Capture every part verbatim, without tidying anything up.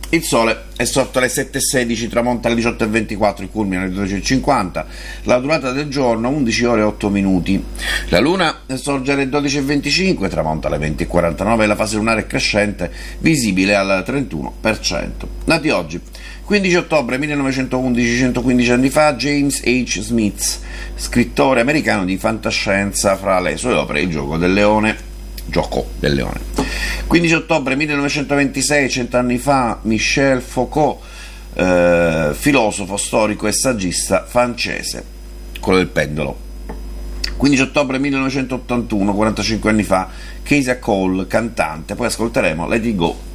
Il sole è sorto alle sette e sedici, tramonta alle diciotto e ventiquattro, il culmine alle dodici e cinquanta, la durata del giorno undici ore e otto minuti. La luna sorge alle dodici e venticinque, tramonta alle venti e quarantanove e la fase lunare è crescente, visibile al trentuno per cento. Nati oggi, quindici ottobre millenovecentoundici, centoquindici anni fa, James H. Smith, scrittore americano di fantascienza, fra le sue opere Il gioco del leone. Gioco del leone. quindici ottobre millenovecentoventisei, cent'anni fa, Michel Foucault, eh, filosofo, storico e saggista francese, quello del pendolo. quindici ottobre millenovecentottantuno, quarantacinque anni fa, Keisha Cole, cantante. Poi ascolteremo Let It Go.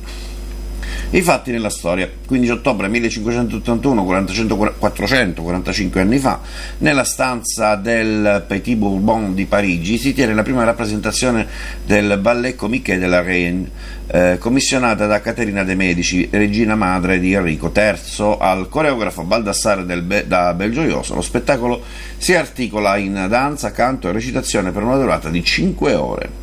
I fatti nella storia. quindici ottobre millecinquecentottantuno, quattrocentoquarantacinque anni fa, nella stanza del Petit Bourbon di Parigi si tiene la prima rappresentazione del Ballet Comique de la Reine, eh, commissionata da Caterina de' Medici, regina madre di Enrico terzo, al coreografo Baldassare del Be- da Belgioioso. Lo spettacolo si articola in danza, canto e recitazione per una durata di cinque ore.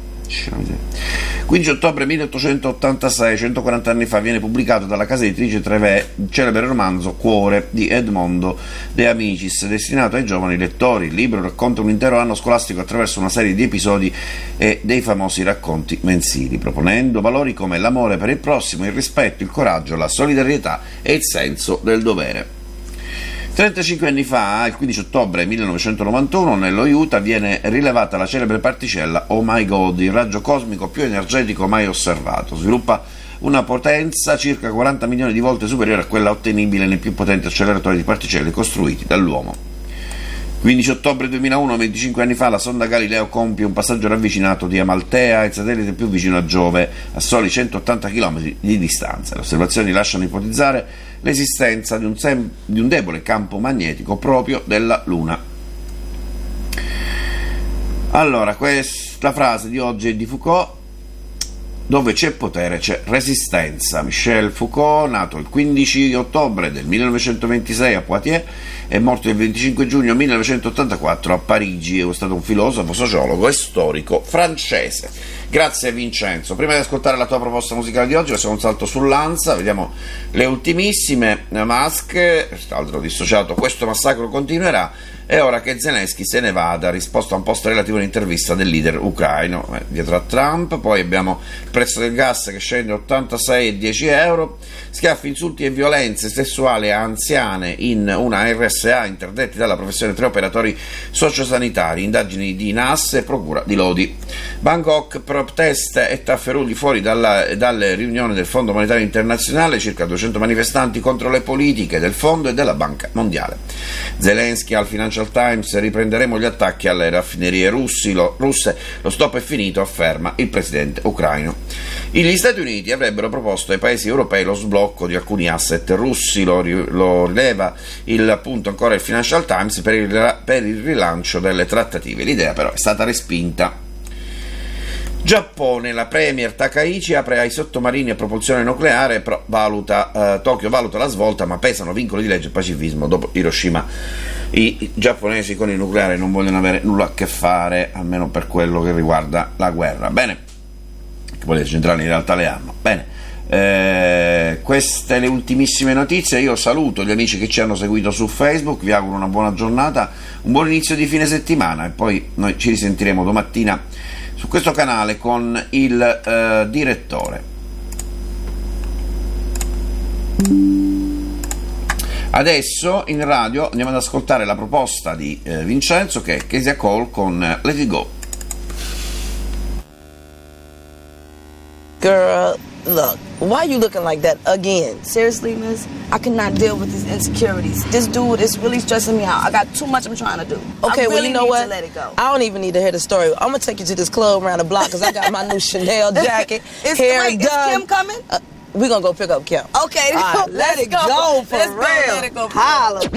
quindici ottobre milleottocentottantasei, centoquaranta anni fa, viene pubblicato dalla casa editrice Trevé il celebre romanzo Cuore di Edmondo De Amicis, destinato ai giovani lettori. Il libro racconta un intero anno scolastico attraverso una serie di episodi e dei famosi racconti mensili, proponendo valori come l'amore per il prossimo, il rispetto, il coraggio, la solidarietà e il senso del dovere. trentacinque anni fa, il quindici ottobre millenovecentonovantuno, nello Utah viene rilevata la celebre particella Oh My God, il raggio cosmico più energetico mai osservato. Sviluppa una potenza circa quaranta milioni di volte superiore a quella ottenibile nei più potenti acceleratori di particelle costruiti dall'uomo. quindici ottobre duemilauno, venticinque anni fa, la sonda Galileo compie un passaggio ravvicinato di Amaltea, il satellite più vicino a Giove, a soli centottanta chilometri di distanza. Le osservazioni lasciano ipotizzare l'esistenza di un, sem- di un debole campo magnetico proprio della Luna. Allora, questa frase di oggi è di Foucault: dove c'è potere c'è resistenza. Michel Foucault, nato il quindici ottobre del millenovecentoventisei a Poitiers, è morto il venticinque giugno millenovecentottantaquattro a Parigi. È stato un filosofo, sociologo e storico francese. Grazie Vincenzo. Prima di ascoltare la tua proposta musicale di oggi, facciamo un salto sull'Ansa, vediamo le ultimissime. Musk, altro dissociato, questo massacro continuerà. È ora che Zelensky se ne vada, risposta a un post relativo all'intervista del leader ucraino, eh, dietro a Trump. Poi abbiamo il prezzo del gas che scende a ottantasei e dieci euro, schiaffi, insulti e violenze sessuali a anziane in una R S A interdetti dalla professione tre operatori sociosanitari, indagini di N A S e procura di Lodi. Bangkok, proteste e tafferugli fuori dalla, dalle riunioni del Fondo Monetario Internazionale, circa duecento manifestanti contro le politiche del Fondo e della Banca Mondiale. Zelensky al Financial Times: riprenderemo gli attacchi alle raffinerie russi, lo, russe, lo stop è finito, afferma il presidente ucraino. Gli Stati Uniti avrebbero proposto ai paesi europei lo sblocco di alcuni asset russi, lo, lo rileva il appunto ancora il Financial Times, per il, per il rilancio delle trattative. L'idea però è stata respinta. Giappone, la premier Takaichi apre ai sottomarini a propulsione nucleare, però valuta, eh, Tokyo valuta la svolta, ma pesano vincoli di legge e pacifismo. Dopo Hiroshima i, i giapponesi con il nucleare non vogliono avere nulla a che fare, almeno per quello che riguarda la guerra. Bene, che poi le centrali in realtà le hanno. Bene, eh, queste le ultimissime notizie. Io saluto gli amici che ci hanno seguito su Facebook, vi auguro una buona giornata, un buon inizio di fine settimana e poi noi ci risentiremo domattina su questo canale con il eh, direttore. Adesso in radio andiamo ad ascoltare la proposta di eh, Vincenzo, che è Keisha Cole con Let It Go. Girl, look, why are you looking like that again? Seriously, miss? I cannot deal with these insecurities. This dude is really stressing me out. I got too much I'm trying to do. Okay, I really well, you know need what? To let it go. I don't even need to hear the story. I'm going to take you to this club around the block because I got my new Chanel jacket, is, hair wait, done. Is Kim coming? Uh, we're going to go pick up Kim. Okay, right, let, let it go, go for Let's real. Go, let it go. Holla.